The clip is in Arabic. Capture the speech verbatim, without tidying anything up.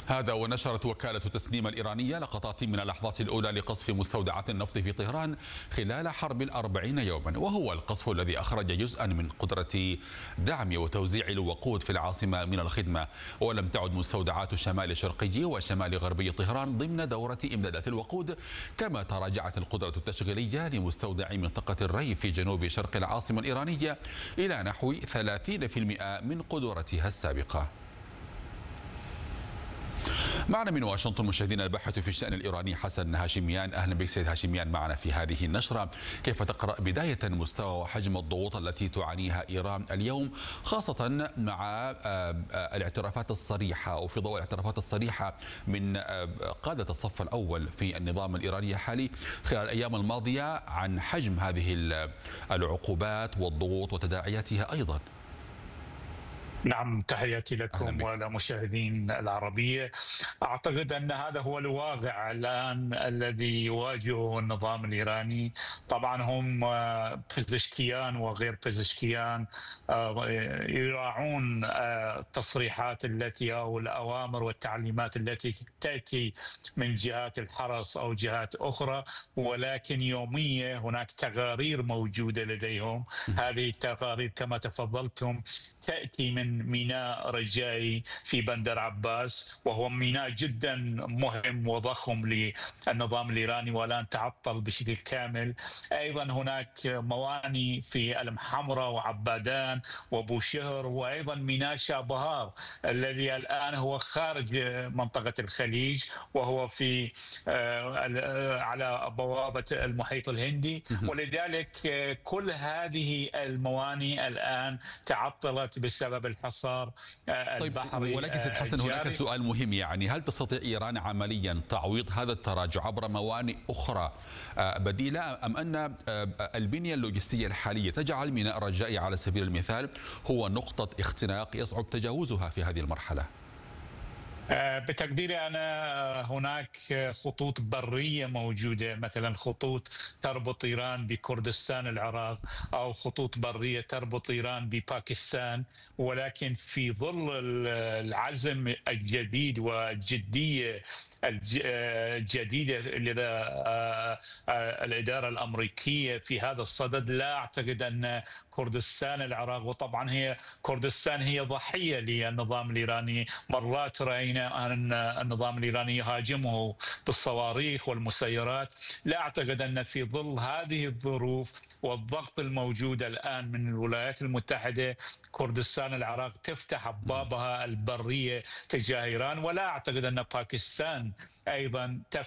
هذا ونشرت وكالة تسنيم الإيرانية لقطات من اللحظات الأولى لقصف مستودعات النفط في طهران خلال حرب الأربعين يوما، وهو القصف الذي أخرج جزءا من قدرة دعم وتوزيع الوقود في العاصمة من الخدمة. ولم تعد مستودعات شمال شرقي وشمال غربي طهران ضمن دورة إمدادات الوقود، كما تراجعت القدرة التشغيلية لمستودع منطقة الري في جنوب شرق العاصمة الإيرانية إلى نحو ثلاثين بالمئة من قدرتها السابقة. معنا من واشنطن مشاهدينا الباحث في الشأن الإيراني حسن هاشميان. أهلا بك سيد هاشميان معنا في هذه النشرة. كيف تقرأ بداية مستوى وحجم الضغوط التي تعانيها إيران اليوم، خاصة مع الاعترافات الصريحة أو في ضوء الاعترافات الصريحة من قادة الصف الأول في النظام الإيراني الحالي خلال الأيام الماضية عن حجم هذه العقوبات والضغوط وتداعياتها أيضا؟ نعم، تحياتي لكم ولمشاهدين العربية. أعتقد أن هذا هو الواقع الآن الذي يواجهه النظام الإيراني. طبعا هم بزشكيان وغير بزشكيان يراعون التصريحات التي أو الأوامر والتعليمات التي تأتي من جهات الحرس أو جهات أخرى، ولكن يوميا هناك تقارير موجودة لديهم. هذه التقارير كما تفضلتم تأتي من ميناء رجائي في بندر عباس، وهو ميناء جدا مهم وضخم للنظام الإيراني والآن تعطل بشكل كامل. أيضا هناك مواني في المحمرة وعبادان وبوشهر، وأيضا ميناء شابهار الذي الآن هو خارج منطقة الخليج وهو في على بوابة المحيط الهندي. ولذلك كل هذه المواني الآن تعطلت بسبب الحصار البحري. طيب، ولكن سيد حسن هناك سؤال مهم، يعني هل تستطيع إيران عمليا تعويض هذا التراجع عبر موانئ أخرى بديلة، أم أن البنية اللوجستية الحالية تجعل ميناء رجائي على سبيل المثال هو نقطة اختناق يصعب تجاوزها في هذه المرحلة؟ بتقديري أنا هناك خطوط برية موجودة، مثلا خطوط تربط إيران بكردستان العراق، أو خطوط برية تربط إيران بباكستان. ولكن في ظل العزم الجديد والجدية الجديدة لدى الإدارة الأمريكية في هذا الصدد، لا أعتقد أن كردستان العراق، وطبعا هي كردستان هي ضحية للنظام الإيراني. مرات رأينا أن النظام الإيراني يهاجمه بالصواريخ والمسيرات. لا أعتقد أن في ظل هذه الظروف والضغط الموجود الآن من الولايات المتحدة كردستان العراق تفتح أبوابها البرية تجاه إيران، ولا أعتقد أن باكستان أيضا تفتح